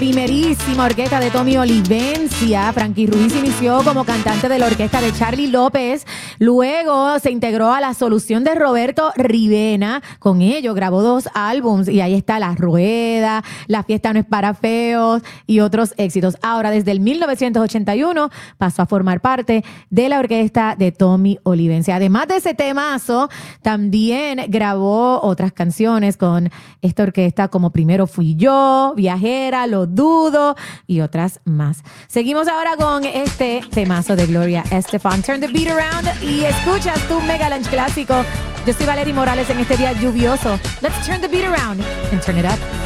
primerísima orquesta de Tommy Olivencia. Frankie Ruiz inició como cantante de la orquesta de Charly López. Luego se integró a la Solución de Roberto Rivera. Con ello grabó 2 álbums y ahí está La Rueda, La Fiesta No Es Para Feos y otros éxitos. Ahora, desde el 1981 pasó a formar parte de la orquesta de Tommy Olivencia. Además de ese temazo, también grabó otras canciones con esta orquesta como Primero Fui Yo, Viajera, Lo Dudo y otras más. Seguimos ahora con este temazo de Gloria Estefan, Turn the Beat Around, y escuchas tu Mega Lunch clásico. Yo soy Valerie Morales en este día lluvioso. Let's turn the beat around and turn it up.